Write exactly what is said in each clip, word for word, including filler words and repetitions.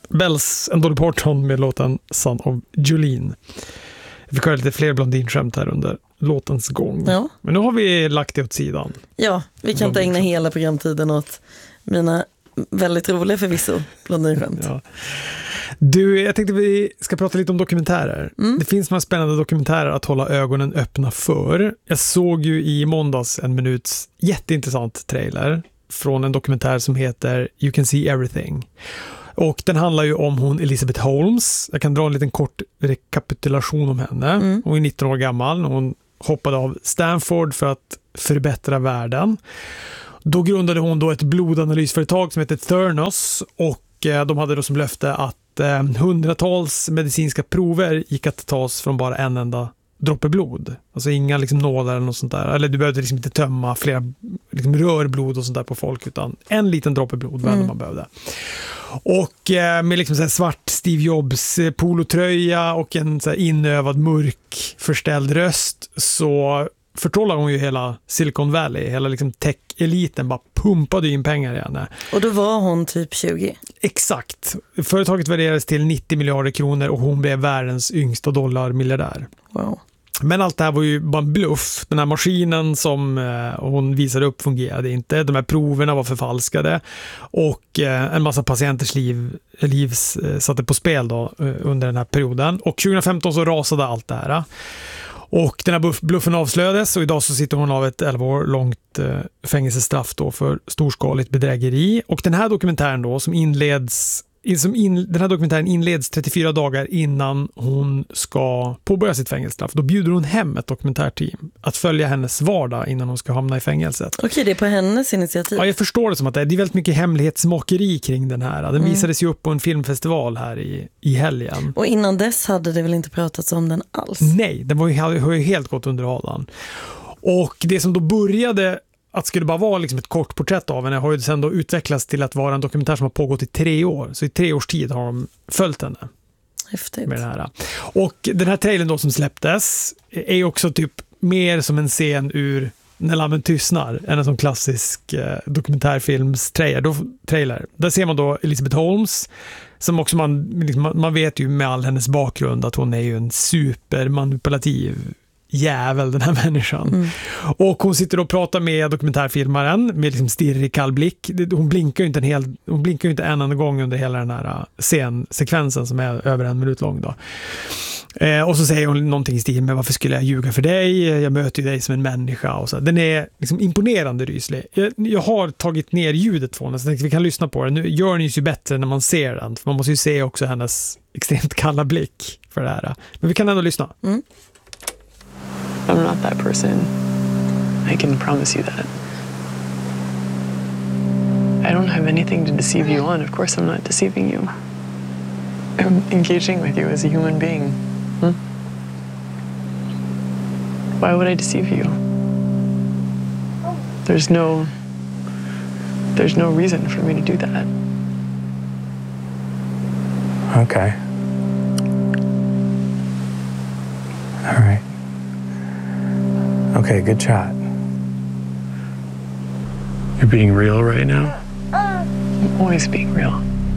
Bells and Dolly Parton med låten Son of Jolene. Vi kan ha lite fler blondinskämt här under låtens gång. Ja. Men nu har vi lagt det åt sidan. Ja, vi kan inte ägna hela programtiden åt mina väldigt roliga förvisso blondinskämt. Ja. Du, jag tänkte vi ska prata lite om dokumentärer. Mm. Det finns några spännande dokumentärer att hålla ögonen öppna för. Jag såg ju i måndags en minuts jätteintressant trailer från en dokumentär som heter You Can See Everything. Och den handlar ju om hon Elizabeth Holmes. Jag kan dra en liten kort rekapitulation om henne. Mm. Hon är nitton år gammal. Hon hoppade av Stanford för att förbättra världen. Då grundade hon då ett blodanalysföretag som heter Theranos. Och de hade då som löfte att eh, hundratals medicinska prover gick att tas från bara en enda droppe blod. Alltså inga liksom nålar eller något sånt där. Eller du behövde liksom inte tömma flera liksom rörblod och sånt där på folk, utan en liten droppe blod var mm. man behövde. Och eh, med liksom så här svart Steve Jobs eh, polotröja och en så här inövad mörk förställd röst, så förtrollar hon ju hela Silicon Valley. Hela liksom tech-eliten bara pumpade in pengar i henne. Och då var hon typ tjugo. Exakt. Företaget värderades till nittio miljarder kronor och hon blev världens yngsta dollarmiljardär. Wow. Men allt det här var ju bara en bluff. Den här maskinen som eh, hon visade upp fungerade inte. De här proverna var förfalskade. Och eh, en massa patienters liv, liv eh, satte på spel då, eh, under den här perioden. Och tjugo femton så rasade allt det här. Och den här bluffen avslöjades och idag så sitter hon av ett elva år långt eh, fängelsestraff då för storskaligt bedrägeri. Och den här dokumentären då som inleds som in, den här dokumentären inleds trettiofyra dagar innan hon ska påbörja sitt fängelsestraff. Då bjuder hon hem ett dokumentärteam att följa hennes vardag innan hon ska hamna i fängelset. Okej, det är på hennes initiativ. Ja, jag förstår det som att det är, det är väldigt mycket hemlighetsmakeri kring den här. Den mm. visades ju upp på en filmfestival här i, i helgen. Och innan dess hade det väl inte pratats om den alls? Nej, den var ju, har ju helt gått under radarn. Och det som då började att det skulle bara vara liksom ett kort porträtt av henne har ju sen då utvecklats till att vara en dokumentär som har pågått i tre år. Så i tre års tid har de följt henne. Häftigt. Med det här. Och den här trailern då som släpptes är ju också typ mer som en scen ur När lammen tystnar än en sån klassisk eh, dokumentärfilms trailer. Då, trailer. Där ser man då Elizabeth Holmes som också man, liksom, man vet ju med all hennes bakgrund att hon är ju en supermanipulativ jävel, den här människan. Mm. Och hon sitter och pratar med dokumentärfilmaren med liksom stirrig kall blick. Hon blinkar ju inte en hel, hon blinkar ju inte en enda gång under hela den här scensekvensen som är över en minut lång då. Eh, och så säger hon någonting i stil med varför skulle jag ljuga för dig? Jag möter ju dig som en människa och så. Den är liksom imponerande ryslig. Jag, jag har tagit ner ljudet från den så jag tänkte vi kan lyssna på den. Nu gör ni ju bättre när man ser den. För man måste ju se också hennes extremt kalla blick för det här. Men vi kan ändå lyssna. Mm. I'm not that person. I can promise you that. I don't have anything to deceive you on. Of course I'm not deceiving you. I'm engaging with you as a human being. Hmm? Why would I deceive you? There's no... There's no reason for me to do that. Okay. All right. Okay, good shot. You're being real right now? I'm always being real.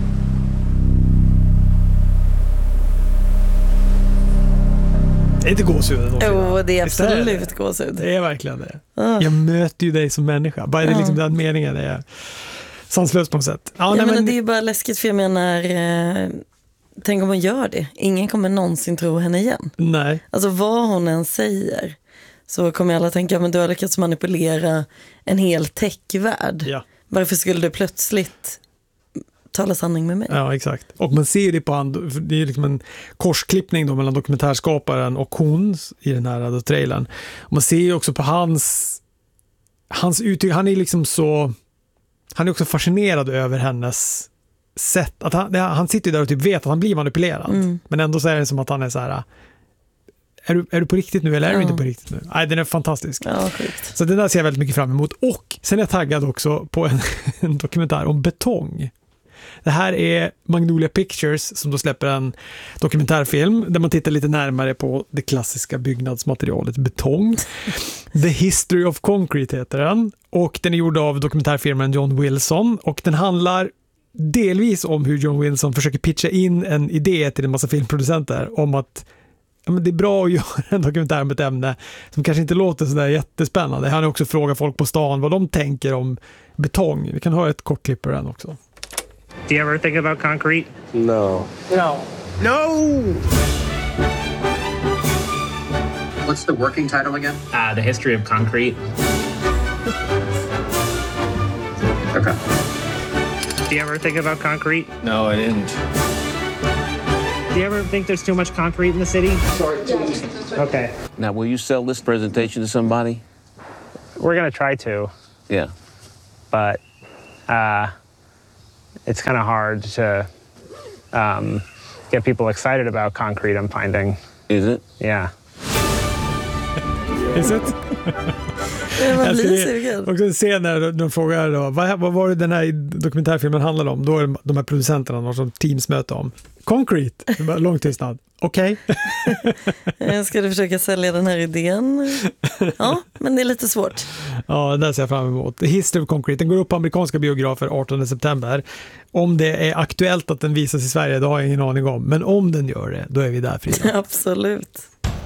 Det är inte gåshud. Jo, oh, det är absolut det gåshud. Det är verkligen det. Uh. Jag möter ju dig som människa. Bara uh. det liksom den meningen är sanslös på något sätt. Ja, ja, nej, men det är ju bara läskigt för jag menar... Eh... Tänk om hon gör det. Ingen kommer någonsin tro henne igen. Nej. Alltså vad hon än säger så kommer alla tänka men du har lyckats manipulera en hel techvärld. Ja. Varför skulle du plötsligt tala sanning med mig? Ja, exakt. Och man ser det på han, det är liksom en korsklippning då mellan dokumentärskaparen och hon i den här då, trailern. Och man ser ju också på hans hans uttryck, han är liksom så han är också fascinerad över hennes sätt att han, han sitter där och typ vet att han blir manipulerad. Mm. Men ändå så är det som att han är så här är du, är du på riktigt nu eller är ja. du inte på riktigt nu? Nej, den är fantastisk. Ja, sjukt. Så den där ser jag väldigt mycket fram emot. Och sen är jag taggad också på en, en dokumentär om betong. Det här är Magnolia Pictures som då släpper en dokumentärfilm där man tittar lite närmare på det klassiska byggnadsmaterialet betong. The History of Concrete heter den. Och den är gjord av dokumentärfilmen John Wilson. Och den handlar delvis om hur John Wilson försöker pitcha in en idé till en massa filmproducenter om att ja, men det är bra att göra en dokumentär om ett ämne som kanske inte låter så där jättespännande. Han har också frågat folk på stan vad de tänker om betong. Vi kan ha ett kort klipp på den också. Do you ever think about concrete? No. No. No! What's the working title again? Uh, the history of concrete. Okay. Do you ever think about concrete? No, I didn't. Do you ever think there's too much concrete in the city? Okay. Now, will you sell this presentation to somebody? We're going to try to, Yeah. but uh, it's kind of hard to um, get people excited about concrete, I'm finding. Is it? Yeah. Is it? Man Jag blir ska sugen. också se när de frågar då, vad, vad var det den här dokumentärfilmen handlade om? Då är det de här producenterna har som teamsmöte om. Concrete. Det var lång tystnad. Okej. Okay. Ska du försöka sälja den här idén? Ja, men det är lite svårt. Ja, det ser jag fram emot. The History of Concrete. Den går upp på amerikanska biografer artonde september. Om det är aktuellt att den visas i Sverige, då har jag ingen aning om. Men om den gör det, då är vi där, Frida. Absolut.